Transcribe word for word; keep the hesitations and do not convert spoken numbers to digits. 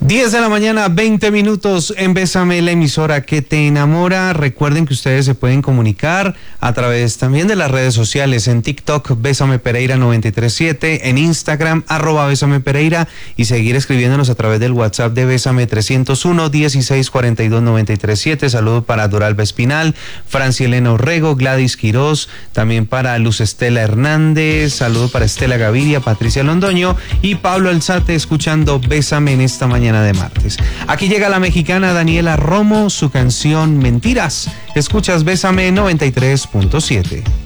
diez de la mañana, veinte minutos en Bésame, la emisora que te enamora. Recuerden que ustedes se pueden comunicar a través también de las redes sociales, en TikTok, Bésame Pereira noventa y tres siete, en Instagram, arroba Bésame Pereira, y seguir escribiéndonos a través del WhatsApp de Bésame trescientos uno, dieciséis cuarenta y dos, noventa y tres siete. Saludo para Doralba Espinal, Francia Elena Orrego, Gladys Quirós, también para Luz Estela Hernández, saludo para Estela Gaviria, Patricia Londoño y Pablo Alzate, escuchando Bésame en esta mañana de martes. Aquí llega la mexicana Daniela Romo, su canción Mentiras. Escuchas Bésame noventa y tres punto siete.